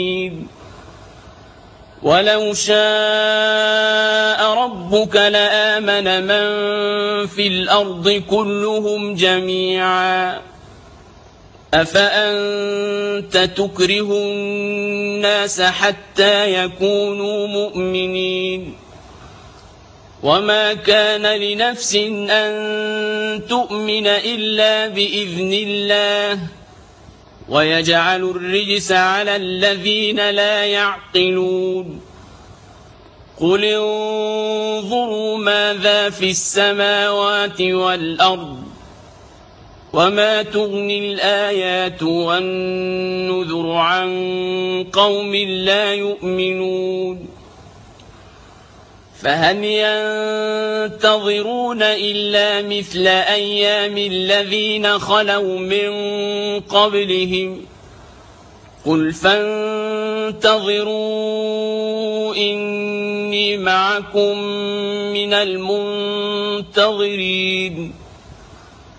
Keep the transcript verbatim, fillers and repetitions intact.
ولو شاء ربك لآمن من في الأرض كلهم جميعا أفأنت تكره الناس حتى يكونوا مؤمنين وما كان لنفس أن تؤمن إلا بإذن الله ويجعل الرجس على الذين لا يعقلون قل انظروا ماذا في السماوات والأرض وما تغني الآيات والنذر عن قوم لا يؤمنون فهل ينتظرون إلا مثل أيام الذين خلوا من قبلهم قل فانتظروا إني معكم من المنتظرين